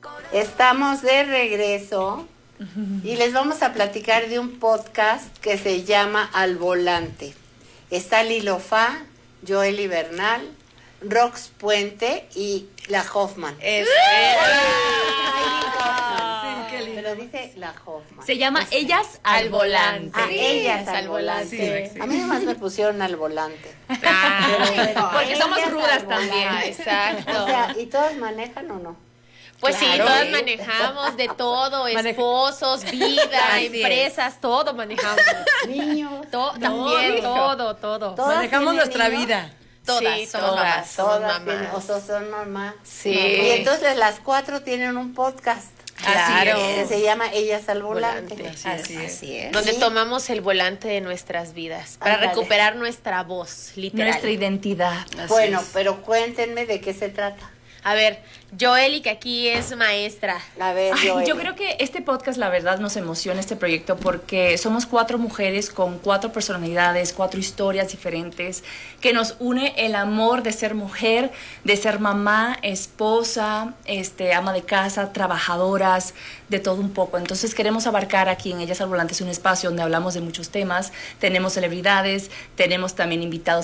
Estamos de regreso y les vamos a platicar de un podcast que se llama Al Volante. Está Lilo Fa, Joely Bernal, Rox Puente y la Hoffman. Pero dice la Hoffman. Se llama Ellas al Volante. Ah, Ellas al Volante. Sí. A mí nomás me pusieron al volante. Porque somos Ellas rudas al también. volante. Exacto. O sea, ¿y todos manejan o no? Pues Claro. sí, todas manejamos de todo, esposos, vida, Así empresas, todo manejamos. Niños. También, todo. Todas Manejamos tienen nuestra niños. vida. Todas, Sí, somos Todas mamás, somos tienen, o mamás. sea, son mamás. Sí. Y entonces las 4 tienen un podcast. Claro. Que se llama Ellas al Volante. Volante. Así es. Donde Sí. tomamos el volante de nuestras vidas para Ándale. recuperar nuestra voz, literal. Nuestra identidad. Bueno, pero cuéntenme de qué se trata. A ver, Joely, que aquí es maestra. A ver, Yo creo que este podcast, la verdad, nos emociona este proyecto porque somos 4 mujeres con 4 personalidades, 4 historias diferentes, que nos une el amor de ser mujer, de ser mamá, esposa, ama de casa, trabajadoras, de todo un poco. Entonces queremos abarcar aquí en Ellas al Volante, es un espacio donde hablamos de muchos temas, tenemos celebridades, tenemos también invitados